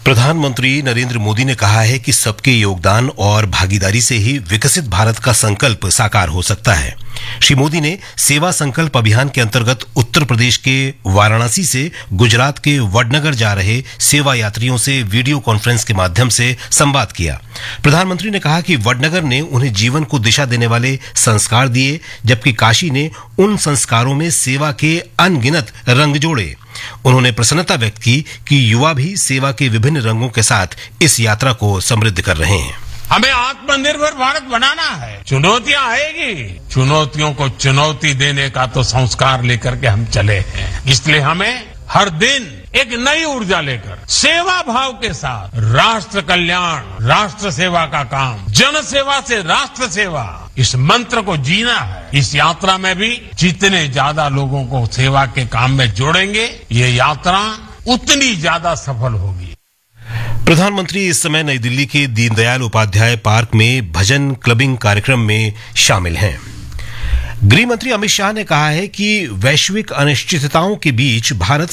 प्रधानमंत्री नरेंद्र मोदी ने कहा है कि सबके योगदान और भागीदारी से ही विकसित भारत का संकल्प साकार हो सकता है। श्री मोदी ने सेवा संकल्प अभियान के अंतर्गत उत्तर प्रदेश के वाराणसी से गुजरात के वडनगर जा रहे सेवा यात्रियों से वीडियो कॉन्फ्रेंस के माध्यम से संवाद किया। प्रधानमंत्री ने कहा कि वडनगर ने उन्हें जीवन को दिशा देने वाले संस्कार दिए, जबकि काशी ने उन संस्कारों में सेवा के अनगिनत रंग जोड़े। उन्होंने प्रसन्नता व्यक्त की कि युवा भी सेवा के विभिन्न रंगों के साथ इस यात्रा को समृद्ध कर रहे हैं। हमें आत्मनिर्भर भारत बनाना है। चुनौतियां आएगी, चुनौतियों को चुनौती देने का तो संस्कार लेकर के हम चले हैं। इसलिए हमें हर दिन एक नई ऊर्जा लेकर सेवा भाव के साथ राष्ट्र कल्याण, राष्ट्र सेवा का काम, जन सेवा से राष्ट्र सेवा, इस मंत्र को जीना है। इस यात्रा में भी जितने ज्यादा लोगों को सेवा के काम में जोड़ेंगे, ये यात्रा उतनी ज्यादा सफल होगी। प्रधानमंत्री इस समय नई दिल्ली के दीनदयाल उपाध्याय पार्क में भजन क्लबिंग कार्यक्रम में शामिल हैं। गृह मंत्री अमित शाह ने कहा है कि वैश्विक अनिश्चितताओं के बीच भारत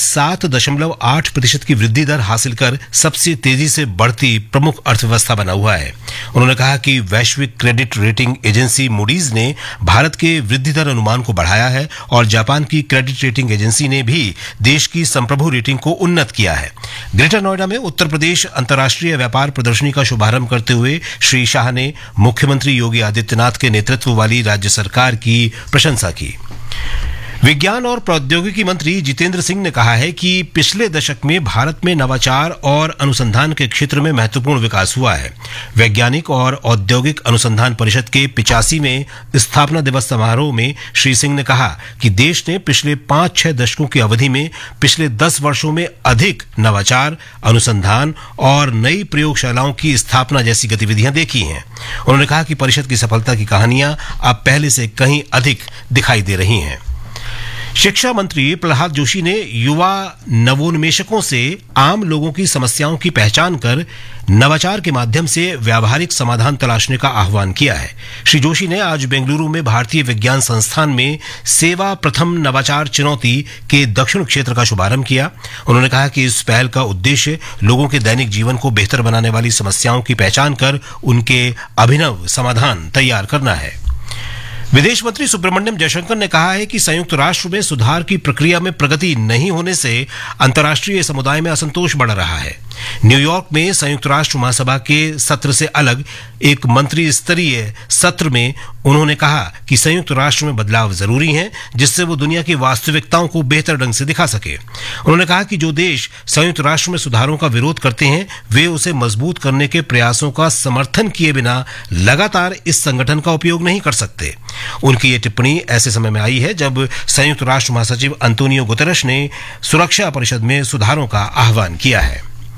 7.8% की वृद्धि दर हासिल कर सबसे तेजी से बढ़ती प्रमुख अर्थव्यवस्था बना हुआ है। उन्होंने कहा कि वैश्विक क्रेडिट रेटिंग एजेंसी मूडीज ने भारत के वृद्धि दर अनुमान को बढ़ाया है और जापान की क्रेडिट रेटिंग एजेंसी ने भी देश की संप्रभु रेटिंग को उन्नत किया है। ग्रेटर नोएडा में उत्तर प्रदेश अंतर्राष्ट्रीय व्यापार प्रदर्शनी का शुभारंभ करते हुए श्री शाह ने मुख्यमंत्री योगी आदित्यनाथ के नेतृत्व वाली राज्य सरकार की प्रशंसा की। विज्ञान और प्रौद्योगिकी मंत्री जितेंद्र सिंह ने कहा है कि पिछले दशक में भारत में नवाचार और अनुसंधान के क्षेत्र में महत्वपूर्ण विकास हुआ है। वैज्ञानिक और औद्योगिक अनुसंधान परिषद के 85वें स्थापना दिवस समारोह में श्री सिंह ने कहा कि देश ने पिछले 5-6 दशकों की अवधि में पिछले 10 वर्षों में अधिक नवाचार, अनुसंधान और नई प्रयोगशालाओं की स्थापना जैसी गतिविधियां देखी हैं। उन्होंने कहा कि परिषद की सफलता की कहानियां अब पहले से कहीं अधिक दिखाई दे रही हैं। शिक्षा मंत्री प्रहलाद जोशी ने युवा नवोन्मेषकों से आम लोगों की समस्याओं की पहचान कर नवाचार के माध्यम से व्यावहारिक समाधान तलाशने का आह्वान किया है। श्री जोशी ने आज बेंगलुरु में भारतीय विज्ञान संस्थान में सेवा प्रथम नवाचार चुनौती के दक्षिण क्षेत्र का शुभारंभ किया। उन्होंने कहा कि इस पहल का उद्देश्य लोगों के दैनिक जीवन को बेहतर बनाने वाली समस्याओं की पहचान कर उनके अभिनव समाधान तैयार करना है। विदेश मंत्री सुब्रमण्यम जयशंकर ने कहा है कि संयुक्त राष्ट्र में सुधार की प्रक्रिया में प्रगति नहीं होने से अंतर्राष्ट्रीय समुदाय में असंतोष बढ़ रहा है। न्यूयॉर्क में संयुक्त राष्ट्र महासभा के सत्र से अलग एक मंत्री स्तरीय सत्र में उन्होंने कहा कि संयुक्त राष्ट्र में बदलाव जरूरी है, जिससे वो दुनिया की वास्तविकताओं को बेहतर ढंग से दिखा सके। उन्होंने कहा कि जो देश संयुक्त राष्ट्र में सुधारों का विरोध करते हैं, वे उसे मजबूत करने के प्रयासों का समर्थन किए बिना लगातार इस संगठन का उपयोग नहीं कर सकते। उनकी ये टिप्पणी ऐसे समय में आई है जब संयुक्त राष्ट्र महासचिव अंतोनियो गुतेरेस ने सुरक्षा परिषद में सुधारों का आह्वान किया है।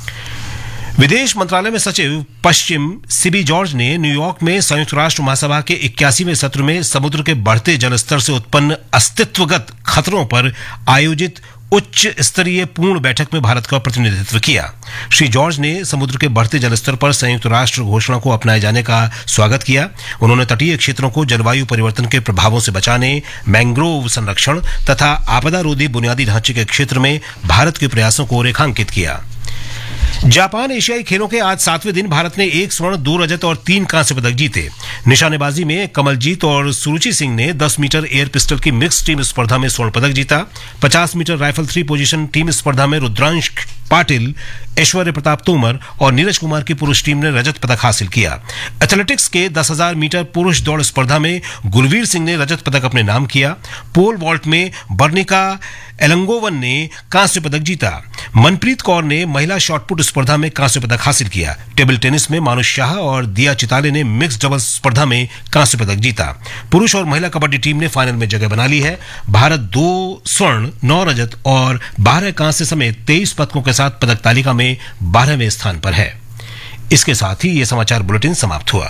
विदेश मंत्रालय में सचिव पश्चिम सिबी जॉर्ज ने न्यूयॉर्क में संयुक्त राष्ट्र महासभा के 81वें सत्र में समुद्र के बढ़ते जलस्तर से उत्पन्न अस्तित्वगत खतरों पर आयोजित उच्च स्तरीय पूर्ण बैठक में भारत का प्रतिनिधित्व किया। श्री जॉर्ज ने समुद्र के बढ़ते जलस्तर पर संयुक्त राष्ट्र घोषणा को अपनाए जाने का स्वागत किया। उन्होंने तटीय क्षेत्रों को जलवायु परिवर्तन के प्रभावों से बचाने, मैंग्रोव संरक्षण तथा आपदा रोधी बुनियादी ढांचे के क्षेत्र में भारत के प्रयासों को रेखांकित किया। जापान एशियाई खेलों के आज 7वें दिन भारत ने 1 स्वर्ण, 2 रजत और 3 कांस्य पदक जीते। निशानेबाजी में कमलजीत और सुरुचि सिंह ने 10 मीटर एयर पिस्टल की मिक्स टीम स्पर्धा में स्वर्ण पदक जीता। 50 मीटर राइफल 3 पोजीशन टीम स्पर्धा में रुद्रांश पाटिल, ऐश्वर्य प्रताप तोमर और नीरज कुमार की पुरुष टीम ने रजत पदक हासिल किया। एथलेटिक्स के 10,000 मीटर पुरुष दौड़ स्पर्धा में गुरवीर सिंह ने रजत पदक अपने नाम किया। पोल वॉल्ट में बर्निका एलंगोवन ने कांस्य पदक जीता। मनप्रीत कौर ने महिला शॉटपुट स्पर्धा में कांस्य पदक हासिल किया। टेबल टेनिस में मानुष शाह और दिया चिताले ने मिक्स डबल्स स्पर्धा में कांस्य पदक जीता। पुरुष और महिला कबड्डी टीम ने फाइनल में जगह बना ली है। भारत 2 स्वर्ण, 9 रजत और 12 कांस्य समेत 23 पदकों के साथ पदक तालिका में 12वें स्थान पर है। इसके साथ ही ये समाचार बुलेटिन समाप्त हुआ।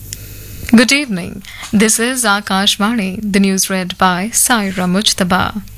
Good evening. This is Akashvani. The news read by Saira Mujtaba.